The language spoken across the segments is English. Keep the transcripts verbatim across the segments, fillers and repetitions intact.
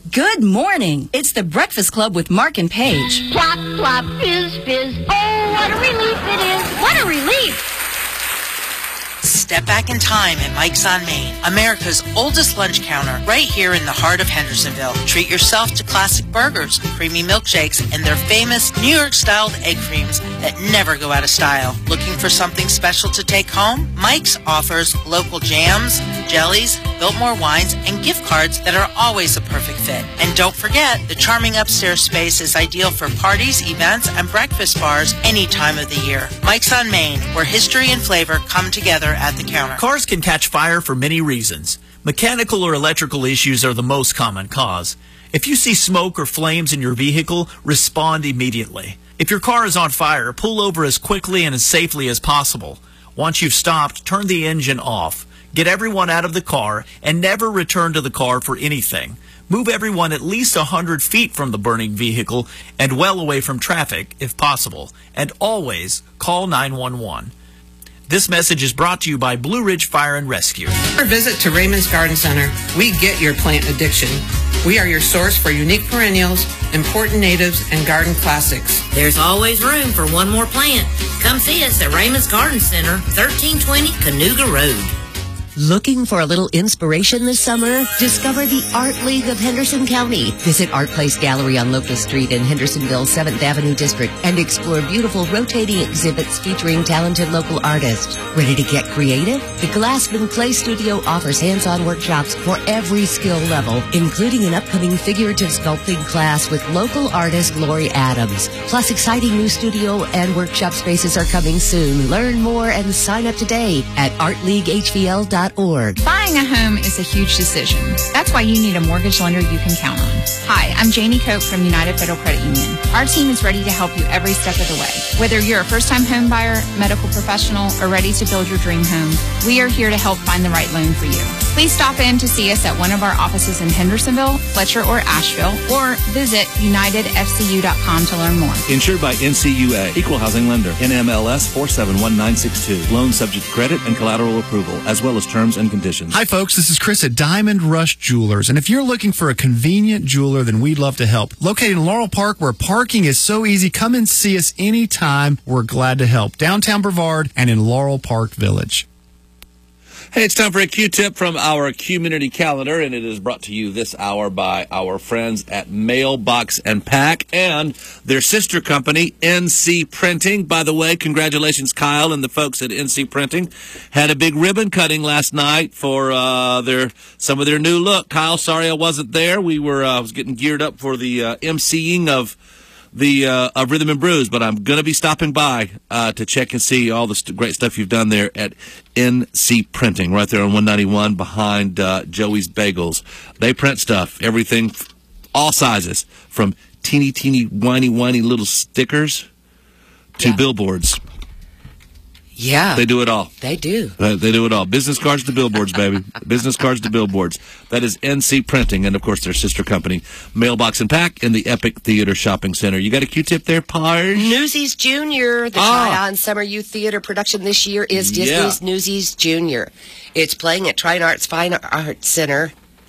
Good morning. It's the Breakfast Club with Mark and Paige. Plop, plop, fizz, fizz. Oh, what a relief it is. What a relief. Step back in time at Mike's on Main, America's oldest lunch counter, right here in the heart of Hendersonville. Treat yourself to classic burgers, creamy milkshakes, and their famous New York-styled egg creams that never go out of style. Looking for something special to take home? Mike's offers local jams, jellies, Biltmore wines, and gift cards that are always a perfect fit. And don't forget, the charming upstairs space is ideal for parties, events, and breakfast bars any time of the year. Mike's on Main, where history and flavor come together at the counter. Cars can catch fire for many reasons. Mechanical or electrical issues are the most common cause. If you see smoke or flames in your vehicle, respond immediately. If your car is on fire, pull over as quickly and as safely as possible. Once you've stopped, turn the engine off. Get everyone out of the car and never return to the car for anything. Move everyone at least one hundred feet from the burning vehicle and well away from traffic if possible. And always call nine one one. This message is brought to you by Blue Ridge Fire and Rescue. Our visit to Raymond's Garden Center, we get your plant addiction. We are your source for unique perennials, important natives, and garden classics. There's always room for one more plant. Come see us at Raymond's Garden Center, thirteen twenty Canoga Road. Looking for a little inspiration this summer? Discover the Art League of Henderson County. Visit Art Place Gallery on Locust Street in Hendersonville's seventh Avenue District and explore beautiful rotating exhibits featuring talented local artists. Ready to get creative? The Glassman Clay Studio offers hands-on workshops for every skill level, including an upcoming figurative sculpting class with local artist Lori Adams. Plus, exciting new studio and workshop spaces are coming soon. Learn more and sign up today at art league h v l dot org. Buying a home is a huge decision. That's why you need a mortgage lender you can count on. Hi, I'm Janie Cope from United Federal Credit Union. Our team is ready to help you every step of the way. Whether you're a first-time home buyer, medical professional, or ready to build your dream home, we are here to help find the right loan for you. Please stop in to see us at one of our offices in Hendersonville, Fletcher, or Asheville, or visit united f c u dot com to learn more. Insured by N C U A, Equal Housing Lender, N M L S four seven one nine six two. Loan subject to credit and collateral approval, as well as terms and conditions. Hi, folks. This is Chris at Diamond Rush Jewelers. And if you're looking for a convenient jeweler, then we'd love to help. Located in Laurel Park, where parking is so easy, come and see us anytime. We're glad to help. Downtown Brevard and in Laurel Park Village. Hey, it's time for a Q-tip from our community calendar, and it is brought to you this hour by our friends at Mailbox and Pack and their sister company, N C Printing. By the way, congratulations, Kyle and the folks at N C Printing. Had a big ribbon cutting last night for uh, their some of their new look. Kyle, sorry I wasn't there. We were uh, I was getting geared up for the uh, emceeing of the uh, of Rhythm and Brews, but I'm going to be stopping by uh, to check and see all the st- great stuff you've done there at N C Printing, right there on one ninety-one behind uh, Joey's Bagels. They print stuff, everything, all sizes, from teeny, teeny, whiny, whiny little stickers to yeah. billboards. Yeah. They do it all. They do. They, they do it all. Business cards to billboards, baby. Business cards to billboards. That is N C Printing, and, of course, their sister company, Mailbox and Pack, in the Epic Theater Shopping Center. You got a Q-tip there, Parge? Newsies Junior, the ah. Tryon Summer Youth Theater production this year is Disney's yeah. Newsies Junior. It's playing at Tryon Arts Fine Arts Center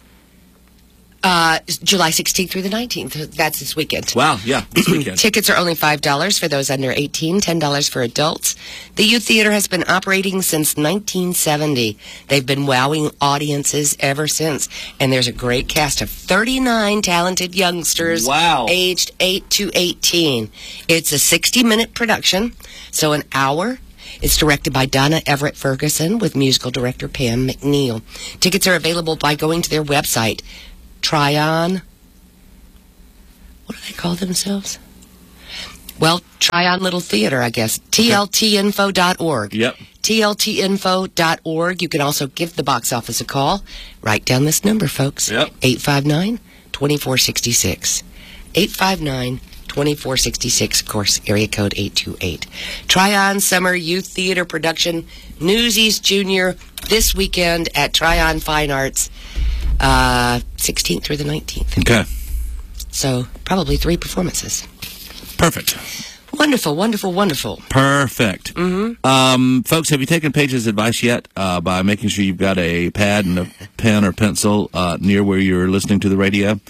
Uh, July sixteenth through the nineteenth. That's this weekend. Wow, yeah, this weekend. Tickets are only five dollars for those under eighteen, ten dollars for adults. The youth theater has been operating since nineteen seventy. They've been wowing audiences ever since. And there's a great cast of thirty-nine talented youngsters wow. aged eight to eighteen. It's a sixty-minute production, so an hour. It's directed by Donna Everett Ferguson with musical director Pam McNeil. Tickets are available by going to their website, Tryon, what do they call themselves? Well, Tryon Little Theater, I guess. T L T info dot org. Yep. T L T info dot org. You can also give the box office a call. Write down this number, folks. Yep. eight five nine, two four six six. eight five nine, two four six six, of course, area code eight two eight. Tryon Summer Youth Theater production, Newsies Junior, this weekend at Tryon Fine Arts. Uh, sixteenth through the nineteenth. Okay. So, probably three performances. Perfect. Wonderful, wonderful, wonderful. Perfect. Mm-hmm. Um, folks, have you taken Paige's advice yet uh, by making sure you've got a pad and a pen or pencil uh, near where you're listening to the radio?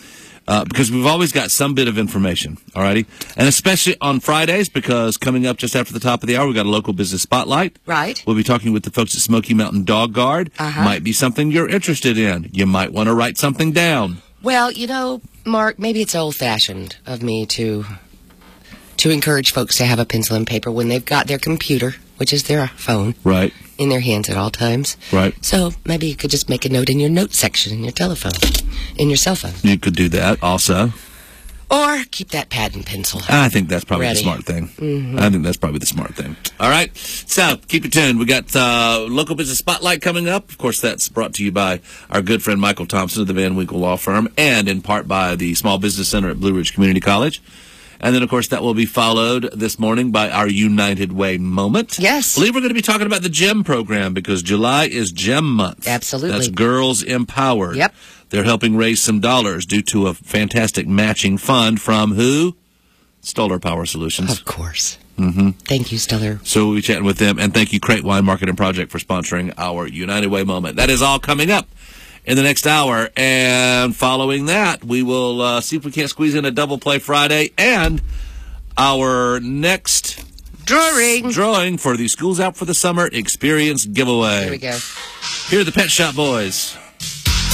Uh, because we've always got some bit of information, all righty? And especially on Fridays, because coming up just after the top of the hour, we've got a local business spotlight. Right. We'll be talking with the folks at Smoky Mountain Dog Guard. Uh-huh. Might be something you're interested in. You might want to write something down. Well, you know, Mark, maybe it's old-fashioned of me to to encourage folks to have a pencil and paper when they've got their computer, which is their phone, Right. in their hands at all times. Right. So maybe you could just make a note in your notes section in your telephone, in your cell phone. You could do that also. Or keep that pad and pencil. I think that's probably ready. the smart thing. Mm-hmm. I think that's probably the smart thing. All right. So keep it tuned. We got uh, local business spotlight coming up. Of course, that's brought to you by our good friend Michael Thompson of the Van Winkle Law Firm, and in part by the Small Business Center at Blue Ridge Community College. And then, of course, that will be followed this morning by our United Way moment. Yes. I believe we're going to be talking about the GEM program because July is GEM month. Absolutely. That's Girls Empowered. Yep. They're helping raise some dollars due to a fantastic matching fund from who? Stellar Power Solutions. Of course. Mm-hmm. Thank you, Stellar. So we'll be chatting with them. And thank you, Crate Wine Market and Project, for sponsoring our United Way moment. That is all coming up in the next hour. And following that, we will uh, see if we can't squeeze in a double play Friday and our next drawing drawing for the Schools Out for the Summer Experience giveaway. Here we go. Here are the Pet Shop Boys.